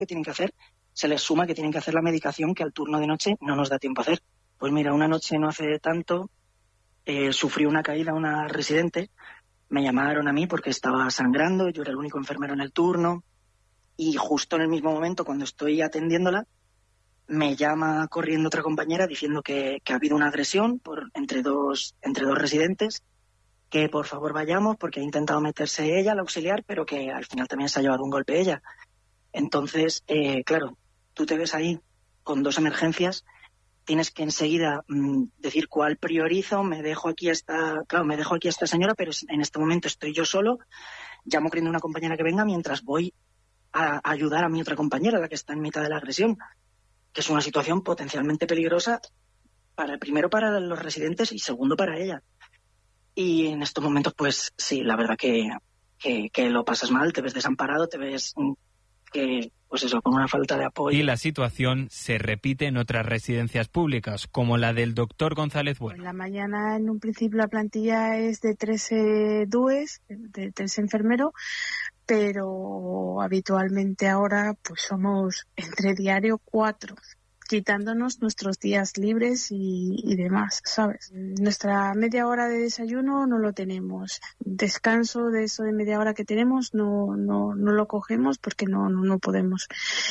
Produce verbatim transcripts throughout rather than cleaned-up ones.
que tienen que hacer, se les suma que tienen que hacer la medicación que al turno de noche no nos da tiempo a hacer. Pues mira, una noche no hace tanto, eh, sufrió una caída una residente, me llamaron a mí porque estaba sangrando, yo era el único enfermero en el turno, y justo en el mismo momento, cuando estoy atendiéndola, me llama corriendo otra compañera diciendo que, que ha habido una agresión por, entre, dos, entre dos residentes, que por favor vayamos porque ha intentado meterse ella, la auxiliar, pero que al final también se ha llevado un golpe ella. Entonces, eh, claro, tú te ves ahí con dos emergencias, tienes que enseguida mmm, decir cuál priorizo, me dejo aquí a esta, claro, me dejo aquí a esta señora, pero en este momento estoy yo solo, llamo corriendo a una compañera que venga mientras voy a, a ayudar a mi otra compañera, la que está en mitad de la agresión, que es una situación potencialmente peligrosa para primero para los residentes y segundo para ella. Y en estos momentos, pues sí, la verdad que, que, que lo pasas mal, te ves desamparado, te ves que, pues eso, con una falta de apoyo. Y la situación se repite en otras residencias públicas, como la del doctor González Bueno. En la mañana, en un principio, la plantilla es de trece D U Es, de tres enfermeros, pero habitualmente ahora pues somos entre diario cuatro, quitándonos nuestros días libres y, y demás, ¿sabes? Nuestra media hora de desayuno no lo tenemos. Descanso de eso de media hora que tenemos no no no lo cogemos porque no no, no podemos.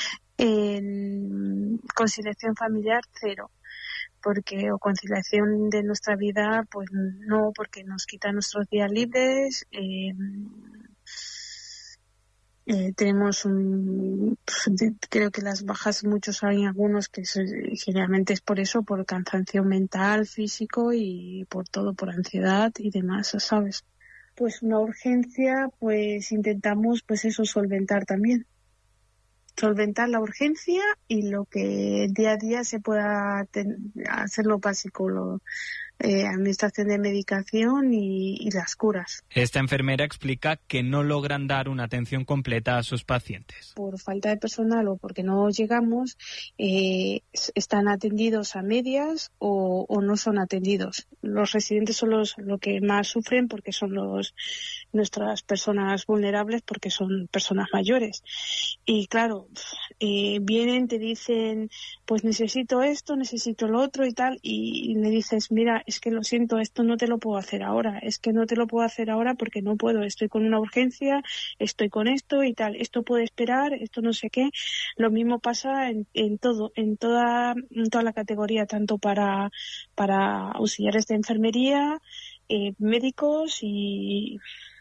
En conciliación familiar, cero. Porque o conciliación de nuestra vida, pues no, porque nos quitan nuestros días libres. Eh, Eh, tenemos un, creo que las bajas, muchos hay algunos que se, generalmente es por eso, por cansancio mental, físico y por todo, por ansiedad y demás, ¿sabes? Pues una urgencia, pues intentamos pues eso, solventar también. Solventar la urgencia y lo que día a día se pueda ten, hacer lo básico, lo, eh, administración de medicación y, y las curas. Esta enfermera explica que no logran dar una atención completa a sus pacientes. Por falta de personal o porque no llegamos, eh, están atendidos a medias o, o no son atendidos. Los residentes son los lo que más sufren porque son los nuestras personas vulnerables, porque son personas mayores. Y claro, eh, vienen, te dicen, pues necesito esto, necesito lo otro y tal, y, y le dices, mira, es que lo siento, esto no te lo puedo hacer ahora, es que no te lo puedo hacer ahora porque no puedo, estoy con una urgencia, estoy con esto y tal, esto puede esperar, esto no sé qué. Lo mismo pasa en, en todo, en toda, en toda la categoría, tanto para, para auxiliares de enfermería, eh, médicos y,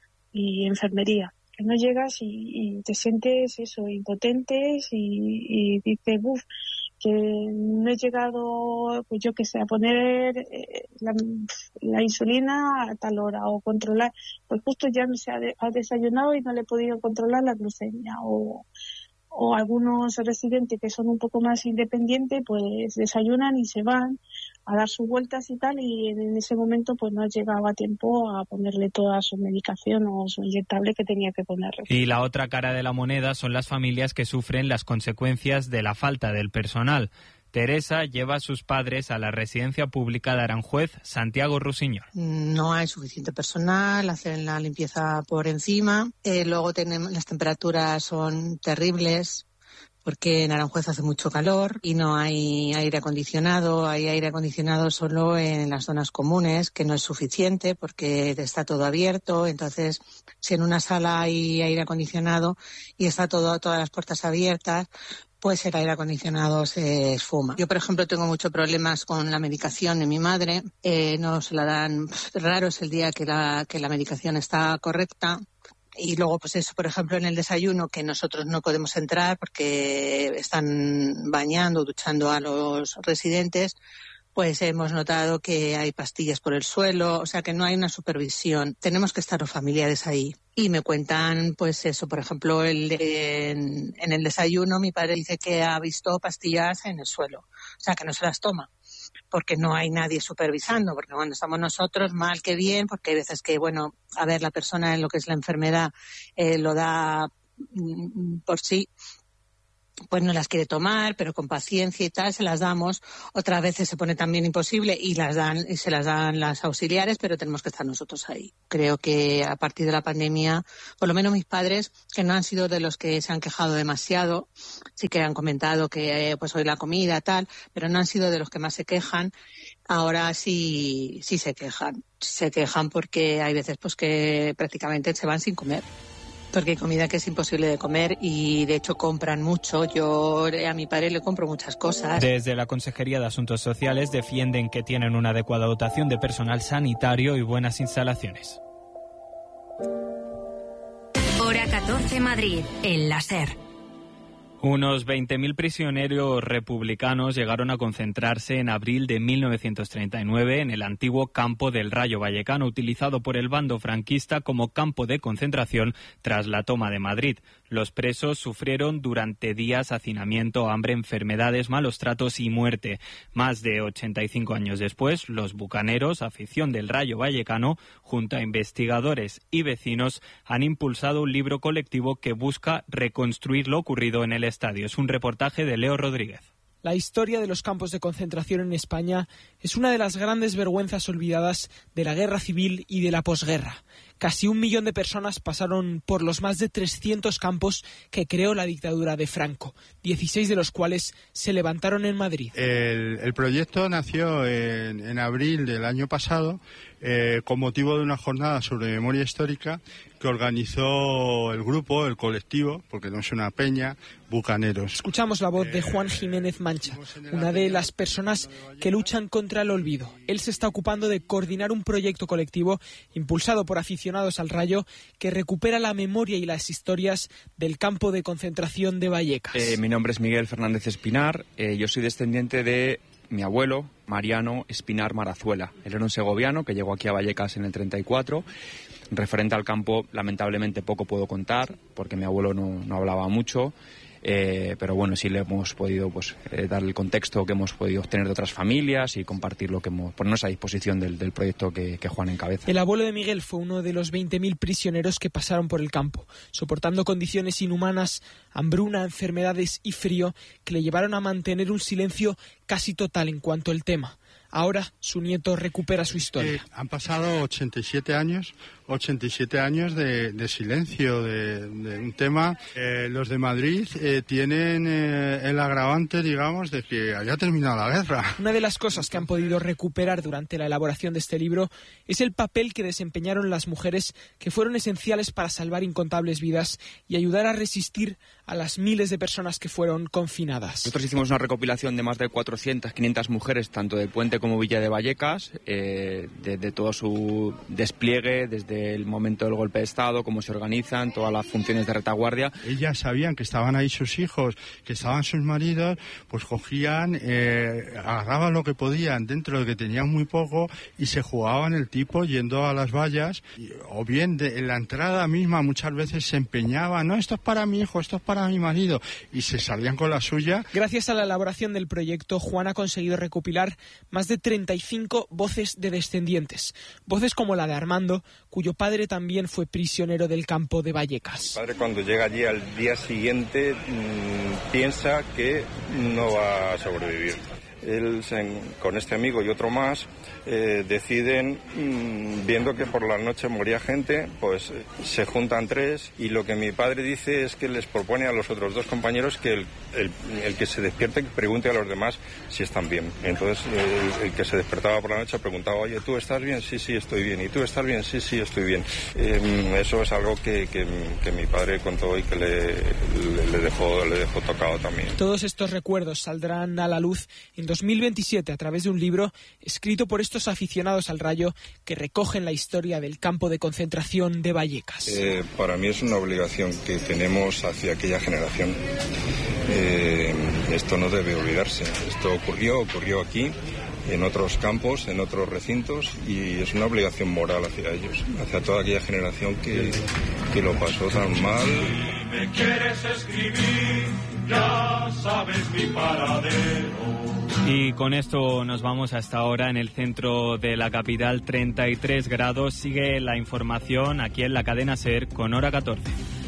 y enfermería. Que no llegas y, y te sientes eso, impotentes y, y dices, uff, que no he llegado, pues yo que sé, a poner eh, la, la insulina a tal hora o controlar, pues justo ya me se ha, de, ha desayunado y no le he podido controlar la glucemia, o, o algunos residentes que son un poco más independientes, pues desayunan y se van a dar sus vueltas y tal, y en ese momento pues no llegaba a tiempo a ponerle toda su medicación o su inyectable que tenía que ponerle. Y la otra cara de la moneda son las familias que sufren las consecuencias de la falta del personal. Teresa lleva a sus padres a la residencia pública de Aranjuez, Santiago Rusiñol. No hay suficiente personal, hacen la limpieza por encima, eh, luego tenemos, las temperaturas son terribles, porque en Aranjuez hace mucho calor y no hay aire acondicionado. Hay aire acondicionado solo en las zonas comunes, que no es suficiente porque está todo abierto. Entonces, si en una sala hay aire acondicionado y está todo, todas las puertas abiertas, pues el aire acondicionado se esfuma. Yo, por ejemplo, tengo muchos problemas con la medicación de mi madre. Eh, no se la dan, raro es el día que la, que la medicación está correcta. Y luego, pues eso, por ejemplo, en el desayuno, que nosotros no podemos entrar porque están bañando, duchando a los residentes, pues hemos notado que hay pastillas por el suelo, o sea que no hay una supervisión. Tenemos que estar los familiares ahí. Y me cuentan, pues eso, por ejemplo, el, en, en el desayuno mi padre dice que ha visto pastillas en el suelo, o sea que no se las toma, porque no hay nadie supervisando, porque cuando estamos nosotros, mal que bien, porque hay veces que, bueno, a ver, la persona en lo que es la enfermedad eh, lo da mm, por sí, pues no las quiere tomar, pero con paciencia y tal se las damos. Otras veces se pone también imposible y las dan y se las dan las auxiliares, pero tenemos que estar nosotros ahí. Creo que a partir de la pandemia, por lo menos mis padres, que no han sido de los que se han quejado demasiado, sí que han comentado que pues hoy la comida tal, pero no han sido de los que más se quejan. Ahora sí sí se quejan, se quejan porque hay veces pues que prácticamente se van sin comer. Porque hay comida que es imposible de comer y de hecho compran mucho. Yo a mi padre le compro muchas cosas. Desde la Consejería de Asuntos Sociales defienden que tienen una adecuada dotación de personal sanitario y buenas instalaciones. Hora catorce Madrid, el láser. Unos veinte mil prisioneros republicanos llegaron a concentrarse en abril de mil novecientos treinta y nueve en el antiguo campo del Rayo Vallecano, utilizado por el bando franquista como campo de concentración tras la toma de Madrid. Los presos sufrieron durante días hacinamiento, hambre, enfermedades, malos tratos y muerte. Más de ochenta y cinco años después, los bucaneros, afición del Rayo Vallecano, junto a investigadores y vecinos, han impulsado un libro colectivo que busca reconstruir lo ocurrido en el estadio. Es un reportaje de Leo Rodríguez. La historia de los campos de concentración en España es una de las grandes vergüenzas olvidadas de la guerra civil y de la posguerra. Casi un millón de personas pasaron por los más de trescientos campos que creó la dictadura de Franco, dieciséis de los cuales se levantaron en Madrid. El, el proyecto nació en, en abril del año pasado eh, con motivo de una jornada sobre memoria histórica que organizó el grupo, el colectivo, porque no es una peña, Bucaneros. Escuchamos la voz de Juan Jiménez Mancha, una de las personas que luchan contra el olvido. Él se está ocupando de coordinar un proyecto colectivo impulsado por aficionados al Rayo que recupera la memoria y las historias del campo de concentración de Vallecas. Eh, mi nombre es Miguel Fernández Espinar, eh, yo soy descendiente de mi abuelo, Mariano Espinar Marazuela. Él era un segoviano que llegó aquí a Vallecas en el treinta y cuatro. Referente al campo, lamentablemente poco puedo contar, porque mi abuelo no, no hablaba mucho, eh, pero bueno, sí le hemos podido pues eh, dar el contexto que hemos podido obtener de otras familias y compartir lo que hemos, ponernos a disposición del, del proyecto que, que Juan encabeza. El abuelo de Miguel fue uno de los veinte mil prisioneros que pasaron por el campo, soportando condiciones inhumanas, hambruna, enfermedades y frío, que le llevaron a mantener un silencio casi total en cuanto al tema. Ahora su nieto recupera su historia. Eh, han pasado ochenta y siete años, ochenta y siete años de, de silencio, de, de un tema. Eh, los de Madrid eh, tienen eh, el agravante, digamos, de que haya terminado la guerra. Una de las cosas que han podido recuperar durante la elaboración de este libro es el papel que desempeñaron las mujeres, que fueron esenciales para salvar incontables vidas y ayudar a resistir a las miles de personas que fueron confinadas. Nosotros hicimos una recopilación de más de cuatrocientas, quinientas mujeres, tanto de Puente como Villa de Vallecas, eh, de, de todo su despliegue, desde el momento del golpe de Estado, cómo se organizan, todas las funciones de retaguardia. Ellas sabían que estaban ahí sus hijos, que estaban sus maridos, pues cogían, eh, agarraban lo que podían dentro de que tenían muy poco y se jugaban el tipo yendo a las vallas, o bien de, en la entrada misma muchas veces se empeñaban, no, esto es para mi hijo, esto es para mi marido, y se salían con la suya. Gracias a la elaboración del proyecto, Juan ha conseguido recopilar más de treinta y cinco voces de descendientes, voces como la de Armando, cuyo padre también fue prisionero del campo de Vallecas. Mi padre, cuando llega allí al día siguiente, mmm, piensa que no va a sobrevivir. Él, con este amigo y otro más, eh, deciden, mmm, viendo que por la noche moría gente, pues se juntan tres, y lo que mi padre dice es que les propone a los otros dos compañeros que el, el, el que se despierte que pregunte a los demás si están bien. Entonces el, el que se despertaba por la noche preguntaba, oye, ¿tú estás bien? Sí, sí, estoy bien. ¿Y tú estás bien? Sí, sí, estoy bien. Eh, eso es algo que, que, que mi padre contó y que le, le, le, dejó, le dejó tocado también. Todos estos recuerdos saldrán a la luz en dos mil veintisiete a través de un libro escrito por estos aficionados al Rayo que recogen la historia del campo de concentración de Vallecas. Eh, para mí es una obligación que tenemos hacia aquella generación. Eh, esto no debe olvidarse. Esto ocurrió, ocurrió aquí, en otros campos, en otros recintos, y es una obligación moral hacia ellos, hacia toda aquella generación que, que lo pasó tan mal. Si me quieres escribir, ya sabes mi paradero. Y con esto nos vamos hasta ahora en el centro de la capital, treinta y tres grados. Sigue la información aquí en la cadena SER con Hora catorce.